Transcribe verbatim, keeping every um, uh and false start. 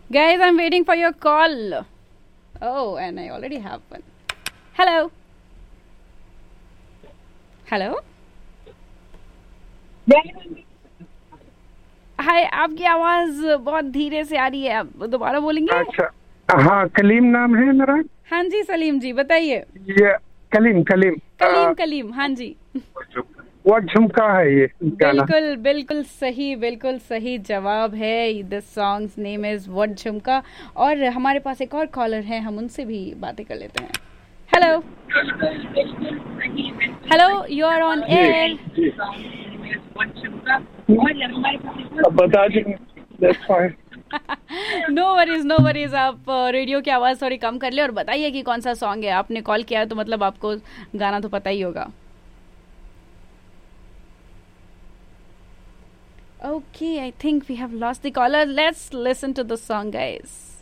Guys, I'm waiting for your call. Oh, and I already have one. Hello. Hello. हाय, आपकी आवाज बहुत धीरे से आ रही है, आप दोबारा बोलेंगे? अच्छा, हाँ, कलीम नाम है मेरा। हाँ जी सलीम जी, बताइए। ये कलीम कलीम कलीम कलीम, हाँ जी। वो झुमका है ये गाना। बिल्कुल बिल्कुल सही, बिल्कुल सही जवाब है। This songs name is what झुमका। और हमारे पास एक और कॉलर है, हम उनसे भी बातें कर लेते हैं। Hello hello, you are on air. बता दीजिए। नो वरीज नो वरीज, आप रेडियो की आवाज थोड़ी कम कर ले और बताइए कि कौन सा सॉन्ग है। आपने कॉल किया है तो मतलब आपको गाना तो पता ही होगा। Okay, I think we have lost the caller. Let's listen to the song, guys.